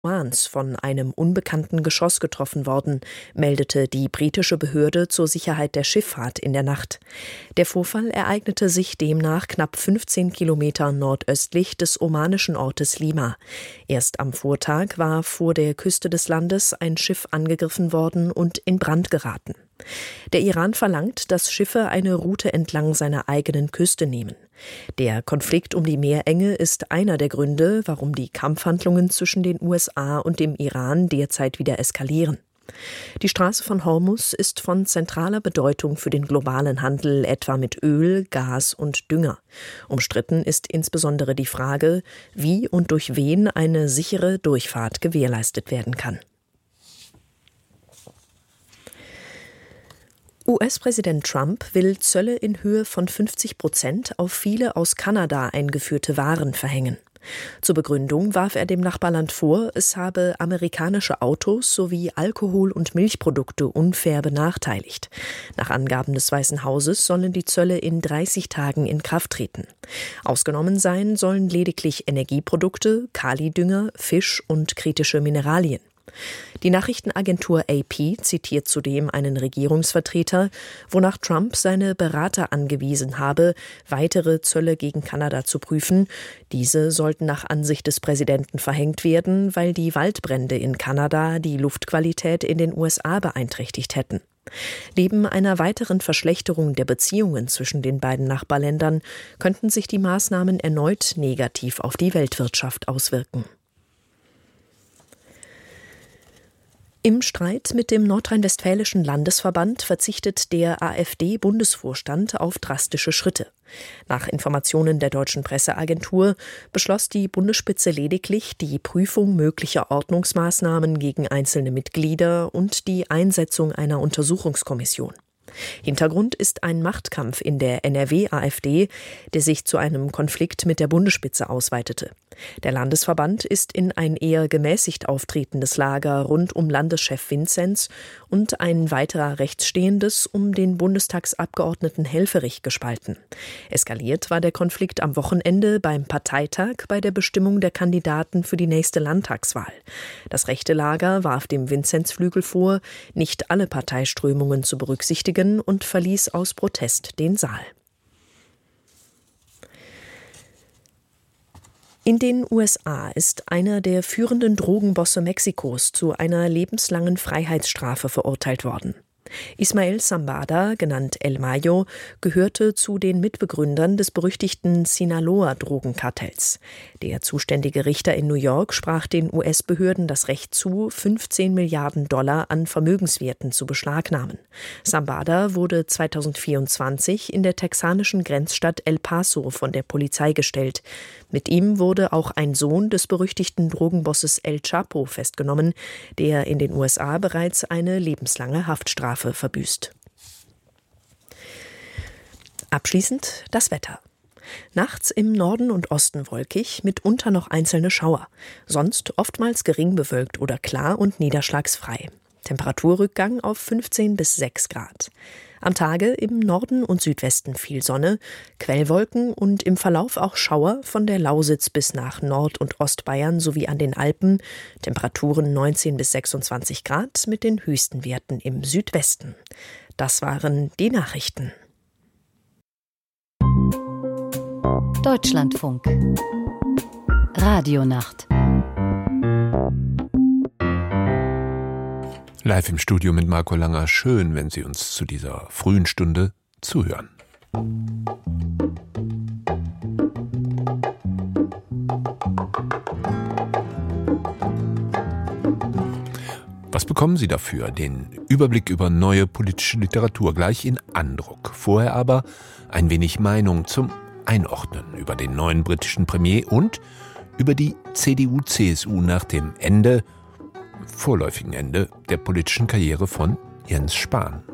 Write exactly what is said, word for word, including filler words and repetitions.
Omans von einem unbekannten Geschoss getroffen worden, meldete die britische Behörde zur Sicherheit der Schifffahrt in der Nacht. Der Vorfall ereignete sich demnach knapp fünfzehn Kilometer nordöstlich des omanischen Ortes Lima. Erst am Vortag war vor der Küste des Landes ein Schiff angegriffen worden und in Brand geraten. Der Iran verlangt, dass Schiffe eine Route entlang seiner eigenen Küste nehmen. Der Konflikt um die Meerenge ist einer der Gründe, warum die Kampfhandlungen zwischen den U S A und dem Iran derzeit wieder eskalieren. Die Straße von Hormuz ist von zentraler Bedeutung für den globalen Handel, etwa mit Öl, Gas und Dünger. Umstritten ist insbesondere die Frage, wie und durch wen eine sichere Durchfahrt gewährleistet werden kann. U S-Präsident Trump will Zölle in Höhe von fünfzig Prozent auf viele aus Kanada eingeführte Waren verhängen. Zur Begründung warf er dem Nachbarland vor, es habe amerikanische Autos sowie Alkohol- und Milchprodukte unfair benachteiligt. Nach Angaben des Weißen Hauses sollen die Zölle in dreißig Tagen in Kraft treten. Ausgenommen sein sollen lediglich Energieprodukte, Kalidünger, Fisch und kritische Mineralien. Die Nachrichtenagentur A P zitiert zudem einen Regierungsvertreter, wonach Trump seine Berater angewiesen habe, weitere Zölle gegen Kanada zu prüfen. Diese sollten nach Ansicht des Präsidenten verhängt werden, weil die Waldbrände in Kanada die Luftqualität in den U S A beeinträchtigt hätten. Neben einer weiteren Verschlechterung der Beziehungen zwischen den beiden Nachbarländern könnten sich die Maßnahmen erneut negativ auf die Weltwirtschaft auswirken. Im Streit mit dem nordrhein-westfälischen Landesverband verzichtet der AfD-Bundesvorstand auf drastische Schritte. Nach Informationen der deutschen Presseagentur beschloss die Bundesspitze lediglich die Prüfung möglicher Ordnungsmaßnahmen gegen einzelne Mitglieder und die Einsetzung einer Untersuchungskommission. Hintergrund ist ein Machtkampf in der N R W-AfD, der sich zu einem Konflikt mit der Bundesspitze ausweitete. Der Landesverband ist in ein eher gemäßigt auftretendes Lager rund um Landeschef Vinzenz und ein weiterer rechtsstehendes um den Bundestagsabgeordneten Helfferich gespalten. Eskaliert war der Konflikt am Wochenende beim Parteitag bei der Bestimmung der Kandidaten für die nächste Landtagswahl. Das rechte Lager warf dem Vinzenz-Flügel vor, nicht alle Parteiströmungen zu berücksichtigen, und verließ aus Protest den Saal. In den U S A ist einer der führenden Drogenbosse Mexikos zu einer lebenslangen Freiheitsstrafe verurteilt worden. Ismael Zambada, genannt El Mayo, gehörte zu den Mitbegründern des berüchtigten Sinaloa-Drogenkartells. Der zuständige Richter in New York sprach den U S-Behörden das Recht zu, fünfzehn Milliarden Dollar an Vermögenswerten zu beschlagnahmen. Zambada wurde zweitausendvierundzwanzig in der texanischen Grenzstadt El Paso von der Polizei gestellt. Mit ihm wurde auch ein Sohn des berüchtigten Drogenbosses El Chapo festgenommen, der in den U S A bereits eine lebenslange Haftstrafe verbüßt. Abschließend das Wetter. Nachts im Norden und Osten wolkig, mitunter noch einzelne Schauer. Sonst oftmals gering bewölkt oder klar und niederschlagsfrei. Temperaturrückgang auf fünfzehn bis sechs Grad. Am Tage im Norden und Südwesten viel Sonne, Quellwolken und im Verlauf auch Schauer von der Lausitz bis nach Nord- und Ostbayern sowie an den Alpen. Temperaturen neunzehn bis sechsundzwanzig Grad mit den höchsten Werten im Südwesten. Das waren die Nachrichten. Deutschlandfunk. Radionacht. Live im Studio mit Marco Langer. Schön, wenn Sie uns zu dieser frühen Stunde zuhören. Was bekommen Sie dafür? Den Überblick über neue politische Literatur gleich in Andruck. Vorher aber ein wenig Meinung zum Einordnen über den neuen britischen Premier und über die C D U C S U nach dem Ende vorläufigen Ende der politischen Karriere von Jens Spahn.